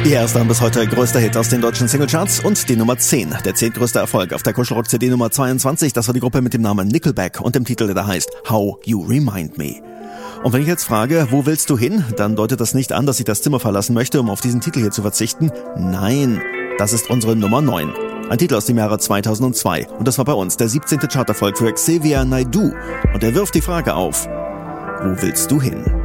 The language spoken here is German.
Ihr erster und bis heute größter Hit aus den deutschen Singlecharts und die Nummer 10, der 10. größte Erfolg auf der Kuschelrock-CD Nummer 22, das war die Gruppe mit dem Namen Nickelback und dem Titel, der da heißt How You Remind Me. Und wenn ich jetzt frage, wo willst du hin, dann deutet das nicht an, dass ich das Zimmer verlassen möchte, um auf diesen Titel hier zu verzichten. Nein, das ist unsere Nummer 9. Ein Titel aus dem Jahre 2002 und das war bei uns der 17. Charterfolg für Xavier Naidoo und er wirft die Frage auf, wo willst du hin?